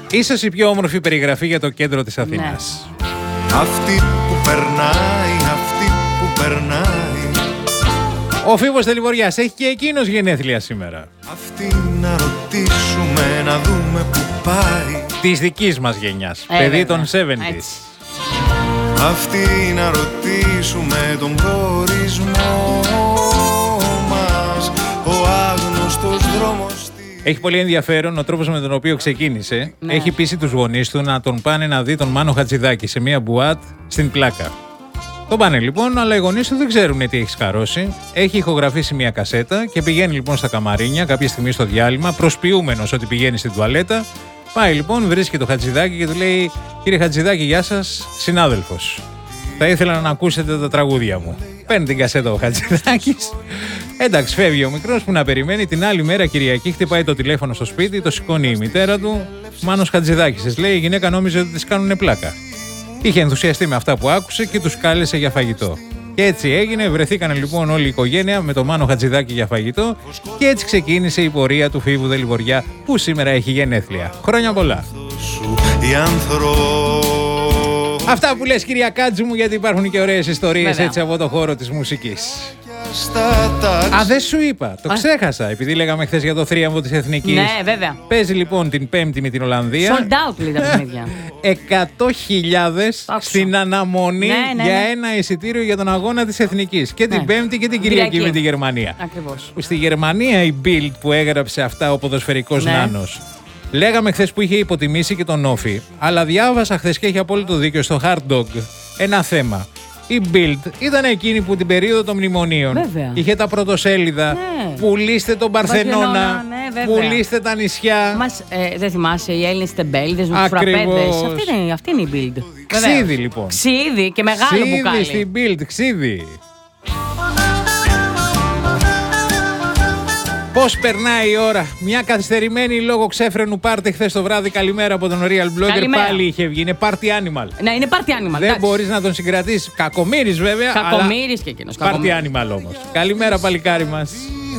Ίσως η πιο όμορφη περιγραφή για το κέντρο της Αθήνας. Ναι. Αυτή που περνάει, αυτή που περνάει. Ο Φίβος Δελιβοριάς έχει και εκείνος γενέθλια σήμερα. Αυτή να ρωτήσουμε, να δούμε που πάει. Της δικής μας γενιάς, παιδί των 70's. Αυτή να ρωτήσουμε τον προορισμό μας. Ο άγνωστος δρόμος. Έχει πολύ ενδιαφέρον ο τρόπος με τον οποίο ξεκίνησε. Ναι. Έχει πείσει τους γονείς του να τον πάνε να δει τον Μάνο Χατζηδάκη σε μια μπουάτ στην Πλάκα. Τον πάνε λοιπόν, αλλά οι γονείς του δεν ξέρουν τι έχει σκαρώσει. Έχει ηχογραφήσει μια κασέτα και πηγαίνει λοιπόν στα καμαρίνια κάποια στιγμή στο διάλειμμα, προσποιούμενος ότι πηγαίνει στην τουαλέτα. Πάει λοιπόν, βρίσκει το Χατζηδάκη και του λέει: «Κύριε Χατζηδάκη, γεια σας, συνάδελφος. Θα ήθελα να ακούσετε τα τραγούδια μου». Παίρνει την κασέτα ο Χατζηδάκης. Εντάξει, φεύγει ο μικρός που να περιμένει. Την άλλη μέρα, Κυριακή, χτυπάει το τηλέφωνο στο σπίτι, το σηκώνει η μητέρα του. Μάνος Χατζηδάκης, της λέει: «Η γυναίκα νόμιζε ότι της κάνουνε πλάκα». Είχε ενθουσιαστεί με αυτά που άκουσε και τους κάλεσε για φαγητό. Και έτσι έγινε, βρεθήκανε λοιπόν όλη η οικογένεια με το Μάνο Χατζηδάκη για φαγητό και έτσι ξεκίνησε η πορεία του Φίβου Δελιβοριά που σήμερα έχει γενέθλια. Χρόνια πολλά. Αυτά που λες, κυρία Κάτζου μου, γιατί υπάρχουν και ωραίες ιστορίες έτσι από το χώρο της μουσικής. Α, δεν σου είπα, το ξέχασα, επειδή λέγαμε χθες για το θρίαμβο της Εθνικής. Ναι, βέβαια. Παίζει λοιπόν την Πέμπτη με την Ολλανδία. Sold out λέει τα παιχνίδια. 100.000 στην αναμονή για ένα εισιτήριο για τον αγώνα της Εθνικής. Και την Πέμπτη και την Κυριακή με τη Γερμανία. Ακριβώς. Στη Γερμανία η Bild που έγραψε αυτά ο ποδοσφαιρικός νάνος. Λέγαμε χθες που είχε υποτιμήσει και τον Όφη, αλλά διάβασα χθες και έχει απόλυτο δίκιο στο Hard Dog ένα θέμα. Η Bild ήταν εκείνη που την περίοδο των μνημονίων είχε τα πρωτοσέλιδα. Πουλήστε τον Παρθενώνα, πουλήστε τα νησιά. Δεν θυμάσαι, οι Έλληνες τεμπέληδες με τους φραπέντες. Αυτή είναι η Bild. Ξίδι λοιπόν. Ξίδι και μεγάλο μπουκάλι. Ξίδι στην Bild, ξίδι. Πώς περνάει η ώρα. Μια καθυστερημένη λόγω ξέφρενου πάρτι χθες το βράδυ. Καλημέρα από τον Real Blogger. Καλημέρα. Πάλι είχε βγει. Είναι party animal. Ναι, είναι party animal. Δεν μπορείς να τον συγκρατήσεις. Κακομοίρης βέβαια. Κακομοίρης και εκείνος. Party animal όμως. Καλημέρα, παλικάρι μας.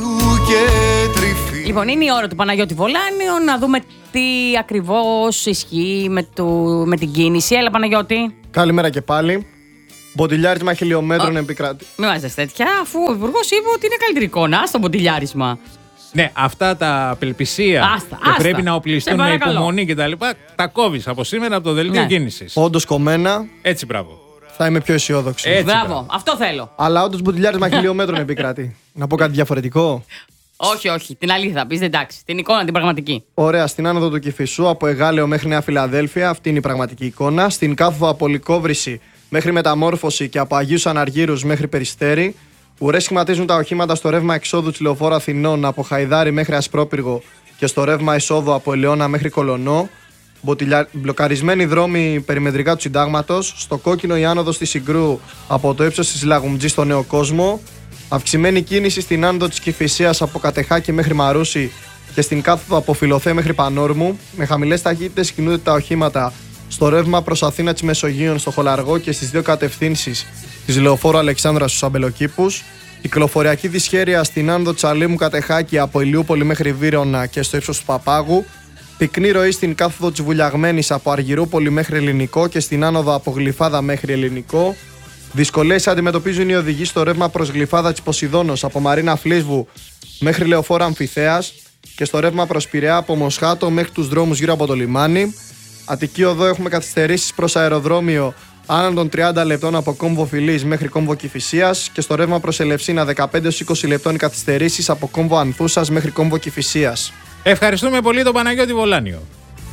Λοιπόν, είναι η ώρα του Παναγιώτη Βολάνιο να δούμε τι ακριβώς ισχύει με την κίνηση. Έλα, Παναγιώτη. Καλημέρα και πάλι. Μποτιλιάρισμα χιλιόμετρων επικράτη. Μην βάζεις τέτοια, αφού ο Υπουργός είπε ότι είναι καλύτερη εικόνα. Στο μποτιλιάρισμα. Ναι, αυτά τα απελπισία και πρέπει να οπλιστούν με υπομονή κτλ. Τα κόβεις από σήμερα από το δελτίο κίνησης. Όντως κομμένα. Έτσι, μπράβο. Θα είμαι πιο αισιόδοξο. Μπράβο, αυτό θέλω. Αλλά όντως μποτιλιάρισμα χιλιόμετρων επικράτη. Να πω κάτι διαφορετικό. Όχι, όχι. Την αλήθεια θα πεις, εντάξει. Την εικόνα, την πραγματική. Ωραία, στην άνοδο του Κηφισού από Εγάλεο μέχρι Νέα Φιλαδέλφια, αυτή είναι η πραγματική εικόνα. Στην κάθοδο από Λυκόβρηση μέχρι Μεταμόρφωση και από Αγίους Αναργύρους μέχρι Περιστέρι. Ουρές σχηματίζουν τα οχήματα στο ρεύμα εξόδου της Λεωφόρου Αθηνών από Χαϊδάρι μέχρι Ασπρόπυργο και στο ρεύμα εισόδου από Ελαιώνα μέχρι Κολονό. Μπλοκαρισμένοι δρόμοι περιμετρικά του Συντάγματος. Στο κόκκινο η άνοδος της Συγκρού από το ύψος της Λαγουμτζή στο Νέο Κόσμο. Αυξημένη κίνηση στην άνοδο της Κηφισίας από Κατεχάκη μέχρι Μαρούσι και στην κάθοδο από Φιλοθέ μέχρι Πανόρμου. Με χαμηλές ταχύτητες κινούνται τα οχήματα στο ρεύμα προς Αθήνα της Μεσογείων στο Χολαργό και στις δύο κατευθύνσεις της Λεωφόρου Αλεξάνδρα στους Αμπελοκήπους. Κυκλοφοριακή δυσχέρεια στην άνοδο της Αλήμου Κατεχάκη από Ηλιούπολη μέχρι Βύρωνα και στο ύψος του Παπάγου. Πυκνή ροή στην κάθοδο της Βουλιαγμένης από Αργυρούπολη μέχρι Ελληνικό και στην άνοδο από Γλυφάδα μέχρι Ελληνικό. Δυσκολίες αντιμετωπίζουν οι οδηγοί στο ρεύμα προς Γλυφάδα της Ποσειδώνος από Μαρίνα Φλίσβου μέχρι Λεωφόρο Αμφιθέας και στο ρεύμα προς Πειραιά από Μοσχάτο μέχρι τους δρόμους γύρω από το λιμάνι. Αττική Οδό έχουμε καθυστερήσεις προς αεροδρόμιο άνω των 30 λεπτών από Κόμβο Φιλής μέχρι Κόμβο Κηφισίας και στο ρεύμα προς Ελευσίνα 15-20 λεπτών οι καθυστερήσεις από Κόμβο Ανθούσας μέχρι Κόμβο Κηφισίας. Ευχαριστούμε πολύ τον Παναγιώτη Βολάνιο.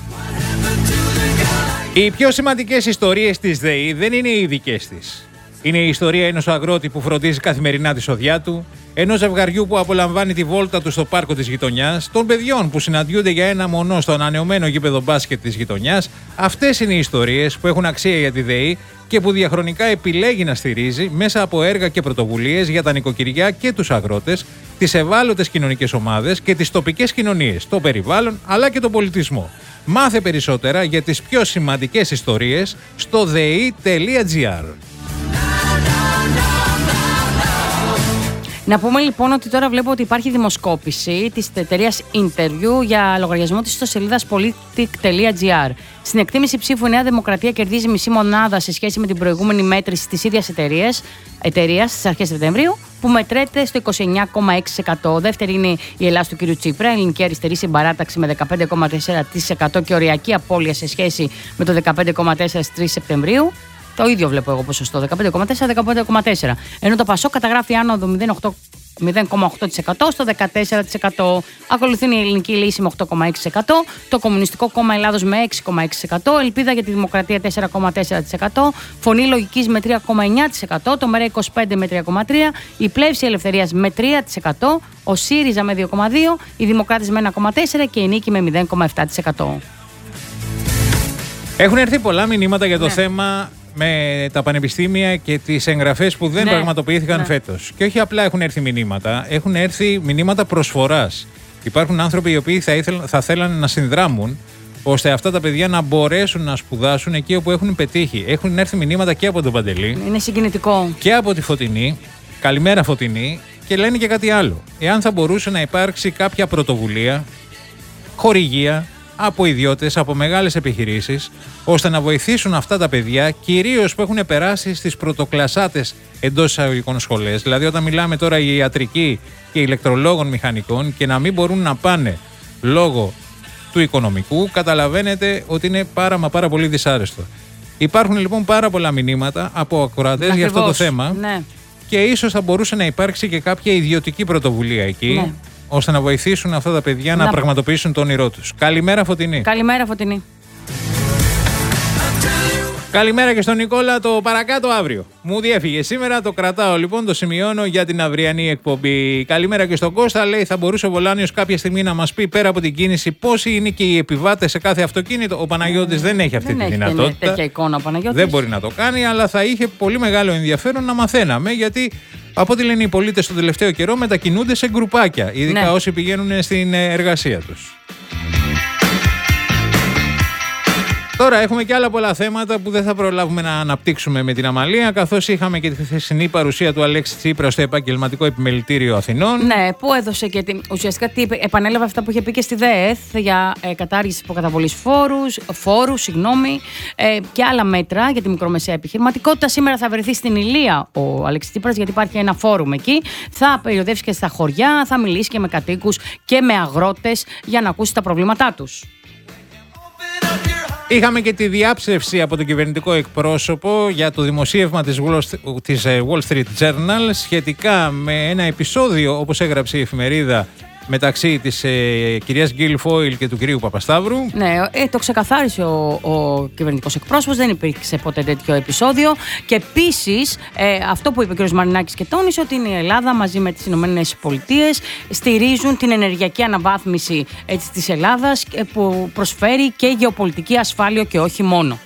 Οι πιο σημαντικές ιστορίες της ΔΕΗ δεν είναι οι δικές της. Είναι η ιστορία ενός αγρότη που φροντίζει καθημερινά τη σοδιά του, ενός ζευγαριού που απολαμβάνει τη βόλτα του στο πάρκο της γειτονιάς, των παιδιών που συναντιούνται για ένα μονό στο ανανεωμένο γήπεδο μπάσκετ της γειτονιάς. Αυτές είναι οι ιστορίες που έχουν αξία για τη ΔΕΗ και που διαχρονικά επιλέγει να στηρίζει μέσα από έργα και πρωτοβουλίες για τα νοικοκυριά και τους αγρότες, τις ευάλωτες κοινωνικές ομάδες και τις τοπικές κοινωνίες, το περιβάλλον αλλά και τον πολιτισμό. Μάθε περισσότερα για τις πιο σημαντικές ιστορίες στο dei.gr. Να πούμε λοιπόν ότι τώρα βλέπω ότι υπάρχει δημοσκόπηση της εταιρείας Interview για λογαριασμό της ιστοσελίδας politic.gr. Στην εκτίμηση ψήφου η Νέα Δημοκρατία κερδίζει μισή μονάδα σε σχέση με την προηγούμενη μέτρηση της ίδιας εταιρείας στις αρχές Σεπτεμβρίου, που μετρέται στο 29,6%. Δεύτερη είναι η Ελλάδα του κ. Τσίπρα, η Ελληνική Αριστερή συμπαράταξη με 15,4% και οριακή απώλεια σε σχέση με το 15,4% στις 3 Σεπτεμβρίου. Το ίδιο βλέπω εγώ ποσοστό, 15,4-15,4. Ενώ το Πασόκ καταγράφει άνοδο 0,8% στο 14%. Ακολουθεί η Ελληνική Λύση με 8,6%, το Κομμουνιστικό Κόμμα Ελλάδος με 6,6%, Ελπίδα για τη Δημοκρατία 4,4%, Φωνή Λογικής με 3,9%, το ΜΕΡΑ25 με 3,3%, η Πλεύση Ελευθερίας με 3%, ο ΣΥΡΙΖΑ με 2,2%, οι Δημοκράτες με 1,4% και η Νίκη με 0,7%. Έχουν έρθει πολλά μηνύματα για το θέμα με τα πανεπιστήμια και τις εγγραφές που δεν πραγματοποιήθηκαν φέτος. Και όχι απλά έχουν έρθει μηνύματα, έχουν έρθει μηνύματα προσφοράς. Υπάρχουν άνθρωποι οι οποίοι θα θέλανε να συνδράμουν ώστε αυτά τα παιδιά να μπορέσουν να σπουδάσουν εκεί όπου έχουν πετύχει. Έχουν έρθει μηνύματα και από τον Παντελή. Είναι συγκινητικό. Και από τη Φωτεινή. Καλημέρα Φωτεινή. Και λένε και κάτι άλλο. Εάν θα μπορούσε να υπάρξει κάποια πρωτοβουλία, χορηγία από ιδιώτες, από μεγάλες επιχειρήσεις, ώστε να βοηθήσουν αυτά τα παιδιά, κυρίως που έχουν περάσει στις πρωτοκλασσάτες εντός εισαγωγικών σχολές. Δηλαδή, όταν μιλάμε τώρα για ιατρική και ηλεκτρολόγων μηχανικών και να μην μπορούν να πάνε λόγω του οικονομικού, καταλαβαίνετε ότι είναι πάρα πολύ δυσάρεστο. Υπάρχουν λοιπόν πάρα πολλά μηνύματα από ακροατές για αυτό το θέμα. Ναι. Και ίσως θα μπορούσε να υπάρξει και κάποια ιδιωτική πρωτοβουλία εκεί, ώστε να βοηθήσουν αυτά τα παιδιά να πραγματοποιήσουν το όνειρό τους. Καλημέρα Φωτεινή. Καλημέρα Φωτεινή. Καλημέρα και στον Νικόλα, το παρακάτω αύριο. Μου διέφυγε σήμερα, το κρατάω λοιπόν, το σημειώνω για την αυριανή εκπομπή. Καλημέρα και στον Κώστα, λέει θα μπορούσε ο Βολάνιος κάποια στιγμή να μας πει πέρα από την κίνηση πόσοι είναι και οι επιβάτες σε κάθε αυτοκίνητο. Ο Παναγιώτης δεν έχει αυτή τη δυνατότητα. Δεν έχει τέτοια εικόνα ο Παναγιώτης. Δεν μπορεί να το κάνει, αλλά θα είχε πολύ μεγάλο ενδιαφέρον να μαθαίναμε, γιατί από ό,τι λένε οι πολίτες τον τελευταίο καιρό μετακινούνται σε γκρουπάκια, ειδικά όσοι πηγαίνουν στην εργασία τους. Τώρα έχουμε και άλλα πολλά θέματα που δεν θα προλάβουμε να αναπτύξουμε με την Αμαλία, καθώς είχαμε και τη χθεσινή παρουσία του Αλέξη Τσίπρα στο Επαγγελματικό Επιμελητήριο Αθηνών. Ναι, που έδωσε και ουσιαστικά επανέλαβε αυτά που είχε πει και στη ΔΕΕΘ για κατάργηση προκαταβολής φόρου και άλλα μέτρα για τη μικρομεσαία επιχειρηματικότητα. Σήμερα θα βρεθεί στην Ηλία ο Αλέξης Τσίπρας, γιατί υπάρχει ένα φόρουμ εκεί. Θα περιοδεύσει και στα χωριά, θα μιλήσει και με κατοίκους και με αγρότες για να ακούσει τα προβλήματά τους. Είχαμε και τη διάψευση από τον κυβερνητικό εκπρόσωπο για το δημοσίευμα της Wall Street Journal σχετικά με ένα επεισόδιο, όπως έγραψε η εφημερίδα, μεταξύ της κυρίας Γκίλ Φόιλ και του κυρίου Παπασταύρου. Ναι, το ξεκαθάρισε ο κυβερνητικός εκπρόσωπος, δεν υπήρξε ποτέ τέτοιο επεισόδιο. Και επίσης αυτό που είπε ο κ. Μαρινάκης και τόνισε, ότι η Ελλάδα μαζί με τις Ηνωμένες Πολιτείες στηρίζουν την ενεργειακή αναβάθμιση της Ελλάδας, που προσφέρει και γεωπολιτική ασφάλεια και όχι μόνο.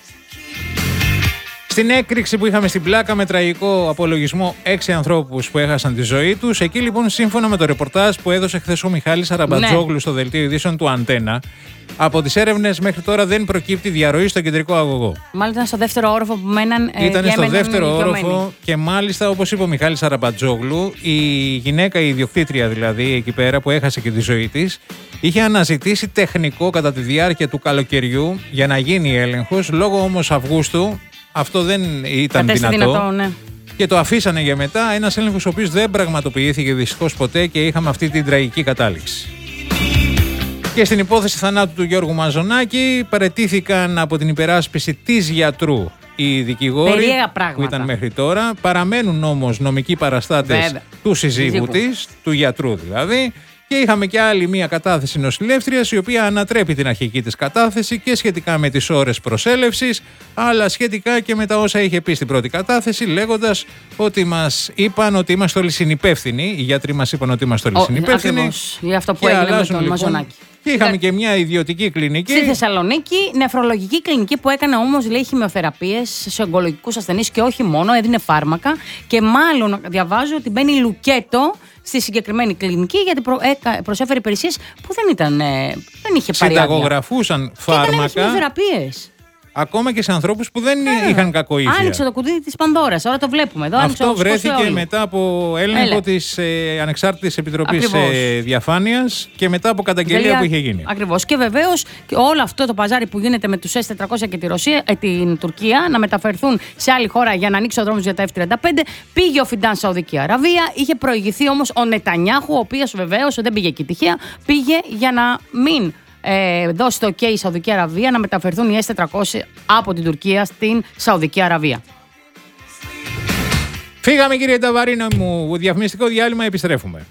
Στην έκρηξη που είχαμε στην Πλάκα με τραγικό απολογισμό 6 ανθρώπους που έχασαν τη ζωή τους, εκεί λοιπόν σύμφωνα με το ρεπορτάζ που έδωσε χθες ο Μιχάλης Αραμπατζόγλου στο δελτίο ειδήσεων του Αντένα, από τις έρευνες μέχρι τώρα δεν προκύπτει διαρροή στο κεντρικό αγωγό. Μάλιστα ήταν στο δεύτερο όροφο που μέναν. Ήταν στο δεύτερο όροφο και μάλιστα, όπως είπε ο Μιχάλης Αραμπατζόγλου, η γυναίκα, η ιδιοκτήτρια δηλαδή εκεί πέρα που έχασε και τη ζωή της, είχε αναζητήσει τεχνικό κατά τη διάρκεια του καλοκαιριού για να γίνει έλεγχος. Λόγω όμως Αυγούστου αυτό δεν ήταν δυνατό. Ναι. Και το αφήσανε για μετά, ένας έλεγχος ο οποίος δεν πραγματοποιήθηκε δυστυχώς ποτέ και είχαμε αυτή την τραγική κατάληξη. Και στην υπόθεση θανάτου του Γιώργου Μαζονάκη παραιτήθηκαν από την υπεράσπιση της γιατρού οι δικηγόροι που ήταν μέχρι τώρα. Παραμένουν όμως νομικοί παραστάτες του συζύγου της, του γιατρού δηλαδή. Και είχαμε και άλλη μία κατάθεση νοσηλεύτριας, η οποία ανατρέπει την αρχική της κατάθεση και σχετικά με τις ώρες προσέλευσης, αλλά σχετικά και με τα όσα είχε πει στην πρώτη κατάθεση, λέγοντας ότι μας είπαν ότι είμαστε όλοι συνυπεύθυνοι. Οι γιατροί μας είπαν ότι είμαστε όλοι συνυπεύθυνοι. Ακριβώς, για αυτό που έγινε με τον Μαζονάκη. Και είχαμε και μια ιδιωτική κλινική. Στη Θεσσαλονίκη, νεφρολογική κλινική που έκανε όμως, λέει, χημειοθεραπείες σε ογκολογικούς ασθενείς και όχι μόνο, έδινε φάρμακα και μάλλον διαβάζω ότι μπαίνει λουκέτο στη συγκεκριμένη κλινική, γιατί προσέφερε υπηρεσίες που δεν είχε πάρει άδεια. Συνταγογραφούσαν φάρμακα. Και έκανε χημειοθεραπείες. ακόμα και σε ανθρώπους που δεν είχαν κακοήθεια. Άνοιξε το κουτί της Πανδώρας, τώρα το βλέπουμε εδώ. Αυτό βρέθηκε μετά από έλεγχο της Ανεξάρτητης Επιτροπής Διαφάνειας και μετά από καταγγελία που είχε γίνει. Ακριβώς. Και βεβαίως όλο αυτό το παζάρι που γίνεται με τους S-400 και την Τουρκία να μεταφερθούν σε άλλη χώρα για να ανοίξει ο δρόμος για τα F-35, πήγε ο Φιντάν Σαουδική Αραβία. Είχε προηγηθεί όμως ο Νετανιάχου, ο οποίος βεβαίως δεν πήγε εκεί τυχαία, πήγε για να μην δώσει το OK η Σαουδική Αραβία να μεταφερθούν οι S-400 από την Τουρκία στην Σαουδική Αραβία. Φύγαμε, κύριε Ταβαρίνο μου, διαφημιστικό διάλειμμα, επιστρέφουμε.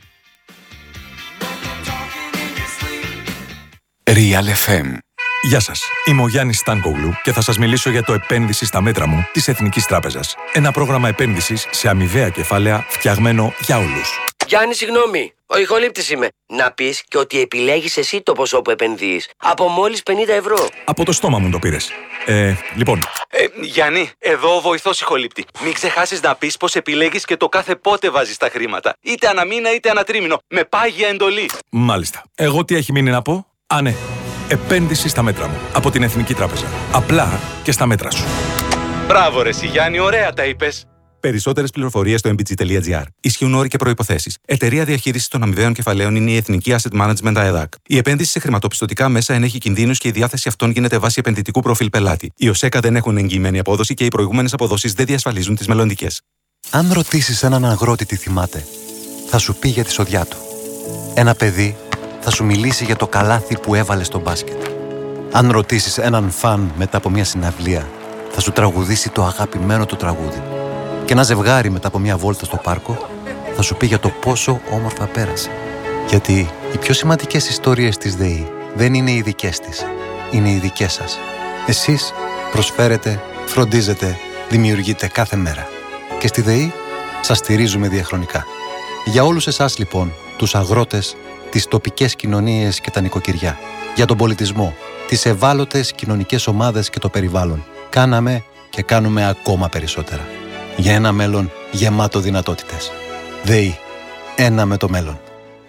Real FM. Γεια σας, είμαι ο Γιάννης Στάνκογλου και θα σας μιλήσω για το επένδυση στα μέτρα μου της Εθνικής Τράπεζας. Ένα πρόγραμμα επένδυσης σε αμοιβαία κεφάλαια φτιαγμένο για όλους. Γιάννη, συγγνώμη. Ο ηχολήπτης είμαι. Να πεις και ότι επιλέγεις εσύ το ποσό που επενδύεις. Από μόλις 50 ευρώ. Από το στόμα μου το πήρες. Λοιπόν. Γιάννη, εδώ ο βοηθός ηχολήπτη. Μην ξεχάσεις να πεις πως επιλέγεις και το κάθε πότε βάζεις τα χρήματα. Είτε αναμήνα είτε ανατρίμηνο. Με πάγια εντολή. Μάλιστα. Εγώ τι έχει μείνει να πω? Ναι. Επένδυση στα μέτρα μου. Από την Εθνική Τράπεζα. Απλά και στα μέτρα σου. Μπράβο ρε εσύ, Γιάννη, ωραία τα είπες. Περισσότερες πληροφορίες στο mbg.gr. Ισχύουν όροι και προϋποθέσεις. Εταιρεία διαχείρισης των αμοιβαίων κεφαλαίων είναι η Εθνική Asset Management ΑΕΔΑΚ. Η επένδυση σε χρηματοπιστωτικά μέσα ενέχει κινδύνους και η διάθεση αυτών γίνεται βάσει επενδυτικού προφίλ πελάτη. Οι ΟΣΕΚΑ δεν έχουν εγγυημένη απόδοση και οι προηγούμενες αποδόσεις δεν διασφαλίζουν τις μελλοντικές. Αν ρωτήσεις έναν αγρότη τι θυμάται, θα σου πει για τη σοδιά του. Ένα παιδί θα σου μιλήσει για το καλάθι που έβαλε στο μπάσκετ. Αν ρωτήσεις έναν φαν μετά από μια συναυλία, θα σου τραγουδήσει το αγαπημένο του τραγούδι. Και ένα ζευγάρι μετά από μια βόλτα στο πάρκο θα σου πει για το πόσο όμορφα πέρασε. Γιατί οι πιο σημαντικές ιστορίες της ΔΕΗ δεν είναι οι δικές της, είναι οι δικές σας. Εσείς προσφέρετε, φροντίζετε, δημιουργείτε κάθε μέρα. Και στη ΔΕΗ σας στηρίζουμε διαχρονικά. Για όλους εσάς λοιπόν, τους αγρότες, τις τοπικές κοινωνίες και τα νοικοκυριά, για τον πολιτισμό, τις ευάλωτες κοινωνικές ομάδες και το περιβάλλον, κάναμε και κάνουμε ακόμα περισσότερα. Για ένα μέλλον γεμάτο δυνατότητες. ΔΕΗ. Ένα με το μέλλον.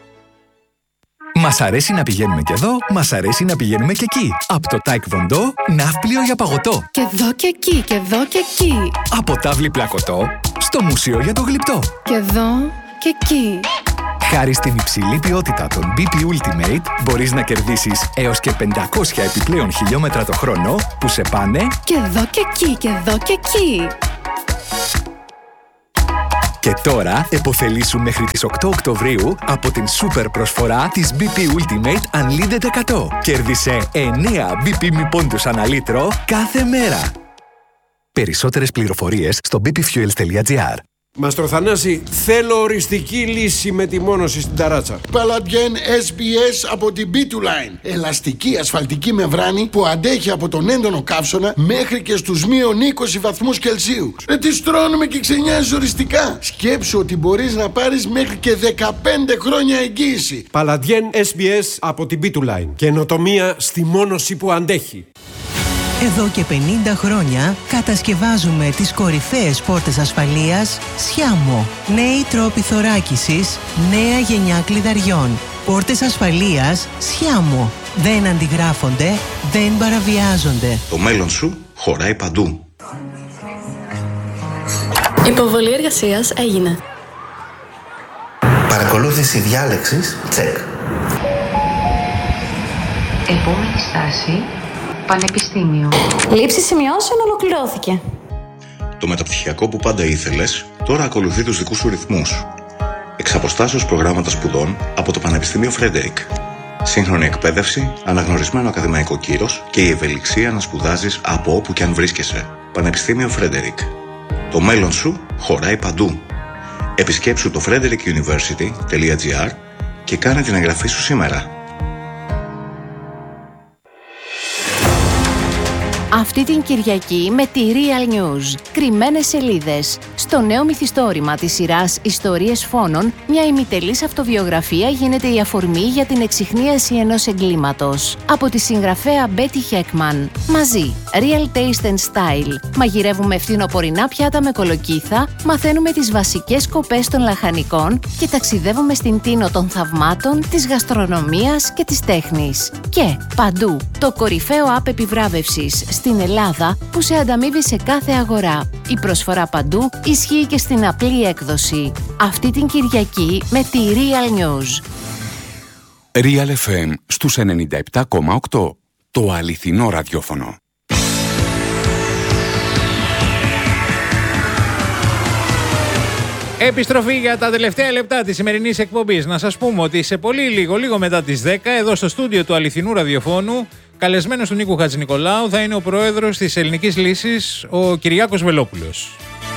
Μας αρέσει να πηγαίνουμε και εδώ, μας αρέσει να πηγαίνουμε και εκεί. Από το Taekwondo, ναύπλιο για παγωτό. Και εδώ και εκεί, και εδώ και εκεί. Από τάβλη πλακωτό, στο μουσείο για το γλυπτό. Και εδώ και εκεί. Χάρη στην υψηλή ποιότητα των BP Ultimate, μπορείς να κερδίσεις έως και 500 επιπλέον χιλιόμετρα το χρόνο που σε πάνε και εδώ και εκεί, και εδώ και εκεί. Και τώρα επωφελήσου μέχρι τις 8 Οκτωβρίου από την σούπερ προσφορά της BP Ultimate Unlimited 100. Κέρδισε 9 BP μη πόντους ανά λίτρο κάθε μέρα. Περισσότερες πληροφορίες στο bpfuels.gr. Μαστρο Θανάση, θέλω οριστική λύση με τη μόνωση στην ταράτσα. Παλαντιέν SBS από την B2Line. Ελαστική ασφαλτική μεμβράνη που αντέχει από τον έντονο καύσωνα μέχρι και στους μείον 20 βαθμούς Κελσίου. Τι στρώνουμε και ξενιάζεις οριστικά. Σκέψου ότι μπορείς να πάρεις μέχρι και 15 χρόνια εγγύηση. Παλαντιέν SBS από την B2Line. Καινοτομία στη μόνωση που αντέχει. Εδώ και 50 χρόνια κατασκευάζουμε τις κορυφαίες πόρτες ασφαλείας Sciamo. Νέοι τρόποι θωράκισης, νέα γενιά κλειδαριών. Πόρτες ασφαλείας Sciamo. Δεν αντιγράφονται, δεν παραβιάζονται. Το μέλλον σου χωράει παντού. Υποβολή εργασίας έγινε. Παρακολούθηση διάλεξης, τσεκ. Επόμενη στάση, Πανεπιστήμιο. Λήψη σημειώσεων ολοκληρώθηκε. Το μεταπτυχιακό που πάντα ήθελες, τώρα ακολουθεί τους δικούς σου ρυθμούς. Εξ αποστάσεως προγράμματα σπουδών από το Πανεπιστήμιο Φρέντερικ. Σύγχρονη εκπαίδευση, αναγνωρισμένο ακαδημαϊκό κύρος και η ευελιξία να σπουδάζεις από όπου και αν βρίσκεσαι. Πανεπιστήμιο Φρέντερικ. Το μέλλον σου χωράει παντού. Επισκέψου το frederickuniversity.gr και κάνε την εγγραφή σου σήμερα. Αυτή την Κυριακή με τη Real News. Κρυμμένες σελίδες. Στο νέο μυθιστόρημα της σειράς «Ιστορίες Φόνων», μια ημιτελής αυτοβιογραφία γίνεται η αφορμή για την εξιχνίαση ενός εγκλήματος. Από τη συγγραφέα Μπέτι Χέκμαν. Μαζί, Real Taste and Style. Μαγειρεύουμε φθινοπορεινά πιάτα με κολοκύθα, μαθαίνουμε τις βασικές σκοπές των λαχανικών και ταξιδεύουμε στην τίνο των θαυμάτων, της γαστρονομίας και της τέχνης. Και παντού, το κορυφαίο app επιβράβευσης στην Ελλάδα που σε ανταμείβει σε κάθε αγορά. Η προσφορά παντού ισχύει και στην απλή έκδοση. Αυτή την Κυριακή με τη Real News. Real FM στους 97,8. Το αληθινό ραδιόφωνο. Επιστροφή για τα τελευταία λεπτά της σημερινής εκπομπής. Να σας πούμε ότι σε πολύ λίγο μετά τις 10, εδώ στο στούντιο του αληθινού ραδιοφώνου, καλεσμένος του Νίκου Χατζηνικολάου θα είναι ο πρόεδρος της Ελληνικής Λύσης, ο Κυριάκος Βελόπουλος.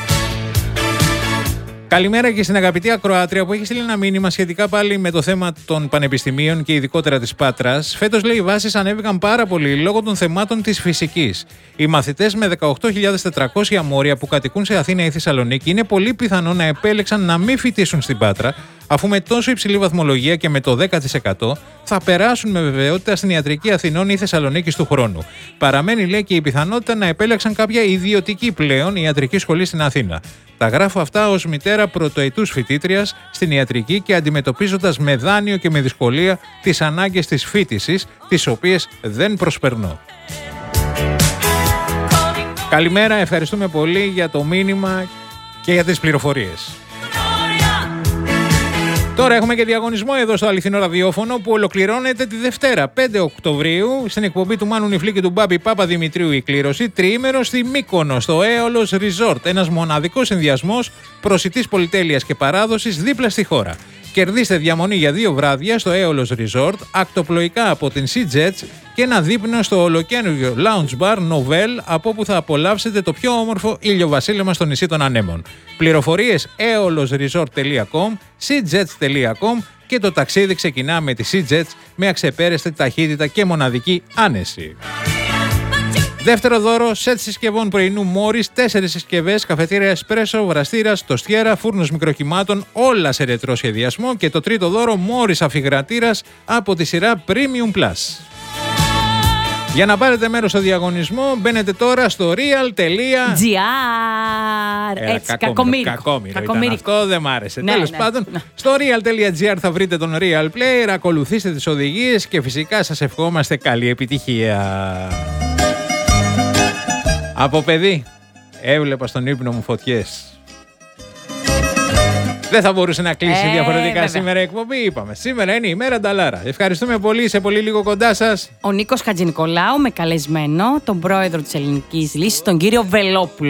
Καλημέρα και στην αγαπητή ακροάτρια που έχει στείλει ένα μήνυμα σχετικά πάλι με το θέμα των πανεπιστημίων και ειδικότερα της Πάτρας. Φέτος, λέει, οι βάσεις ανέβηκαν πάρα πολύ λόγω των θεμάτων της φυσικής. Οι μαθητές με 18.400 μόρια που κατοικούν σε Αθήνα ή Θεσσαλονίκη είναι πολύ πιθανό να επέλεξαν να μην φοιτήσουν στην Πάτρα, αφού με τόσο υψηλή βαθμολογία και με το 10% θα περάσουν με βεβαιότητα στην Ιατρική Αθηνών ή Θεσσαλονίκης του χρόνου. Παραμένει, λέει, και η πιθανότητα να επέλεξαν κάποια ιδιωτική πλέον ιατρική σχολή στην Αθήνα. Τα γράφω αυτά ως μητέρα πρωτοετούς φοιτήτριας στην ιατρική και αντιμετωπίζοντας με δάνειο και με δυσκολία τις ανάγκες της φοιτησης, τις οποίες δεν προσπερνώ. Καλημέρα, ευχαριστούμε πολύ για το μήνυμα και για τις πληροφορίες. Τώρα έχουμε και διαγωνισμό εδώ στο αληθινό ραδιόφωνο που ολοκληρώνεται τη Δευτέρα 5 Οκτωβρίου στην εκπομπή του Μάνου Νιφλή και του Μπάμπη Παπαδημητρίου η κλήρωση τριήμερο στη Μύκονο στο Aeolos Resort. Ένας μοναδικός συνδυασμός προσιτής πολυτέλειας και παράδοσης δίπλα στη χώρα. Κερδίστε διαμονή για 2 βράδια στο Aeolos Resort, ακτοπλοϊκά από την Sea Jets και ένα δείπνο στο ολοκαίνουργιο Lounge Bar Novel, από όπου θα απολαύσετε το πιο όμορφο ηλιοβασίλεμα στο νησί των Ανέμων. Πληροφορίες aeolosresort.com, seajets.com και το ταξίδι ξεκινά με τη Sea Jets με αξεπέραστη ταχύτητα και μοναδική άνεση. Δεύτερο δώρο, σετ συσκευών πρωινού Μόρις, 4 συσκευές, καφετήρια εσπρέσο, βραστήρας, τοστιέρα, φούρνος μικροκυμάτων, όλα σε ρετρό σχεδιασμό. Και το τρίτο δώρο, Μόρις αφιγρατήρας από τη σειρά Premium Plus. Για να πάρετε μέρος στο διαγωνισμό, μπαίνετε τώρα στο real.gr. Έτσι, κακομοίρικο. Αυτό δεν μ' άρεσε. Τέλος πάντων, στο real.gr θα βρείτε τον Real Player, ακολουθήστε τις οδηγίες και φυσικά σας ευχόμαστε καλή επιτυχία. Από παιδί, έβλεπα στον ύπνο μου φωτιές. Δεν θα μπορούσε να κλείσει διαφορετικά βέβαια. Σήμερα η εκπομπή, είπαμε. Σήμερα είναι η μέρα Νταλάρα. Ευχαριστούμε πολύ, σε πολύ λίγο κοντά σας. Ο Νίκος Χατζηνικολάου με καλεσμένο τον πρόεδρο της Ελληνικής Λύσης, τον κύριο Βελόπουλο.